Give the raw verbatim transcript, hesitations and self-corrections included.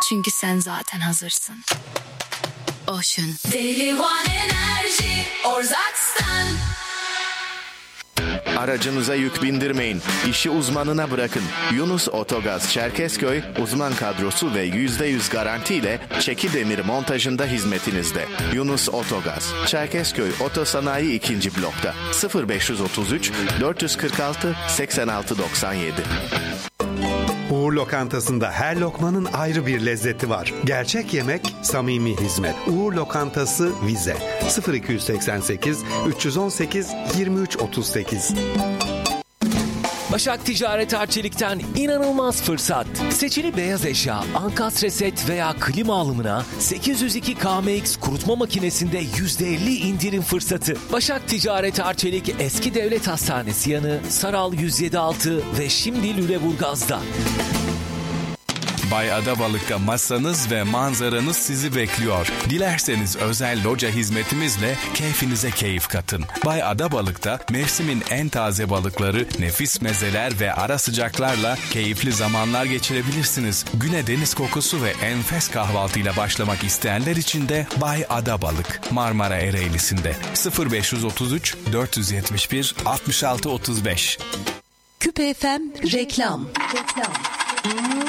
Çünkü sen zaten hazırsın. Ocean. Daily One Enerji Orzaks'tan. Aracınıza yük bindirmeyin. İşi uzmanına bırakın. Yunus Otogaz Çerkezköy uzman kadrosu ve yüzde yüz garantiyle çeki demir montajında hizmetinizde. Yunus Otogaz Çerkezköy Otosanayi ikinci blokta sıfır beş otuz üç dört kırk altı seksen altı doksan yedi. Uğur Lokantası'nda her lokmanın ayrı bir lezzeti var. Gerçek yemek, samimi hizmet. Uğur Lokantası Vize sıfır iki seksen sekiz üç on sekiz yirmi üç otuz sekiz. Başak Ticaret Arçelik'ten inanılmaz fırsat. Seçili beyaz eşya, ankastre set veya klima alımına sekiz yüz iki K M X kurutma makinesinde yüzde elli indirim fırsatı. Başak Ticaret Arçelik Eski Devlet Hastanesi yanı Saral yüz yedi altı ve şimdi Lüleburgaz'da. Bay Adabalık'ta masanız ve manzaranız sizi bekliyor. Dilerseniz özel loca hizmetimizle keyfinize keyif katın. Bay Adabalık'ta mevsimin en taze balıkları, nefis mezeler ve ara sıcaklarla keyifli zamanlar geçirebilirsiniz. Güne deniz kokusu ve enfes kahvaltıyla başlamak isteyenler için de Bay Adabalık, Marmara Ereğlisi'nde sıfır beş otuz üç dört yetmiş bir altmış altı otuz beş. Küpe F M reklam. Reklam.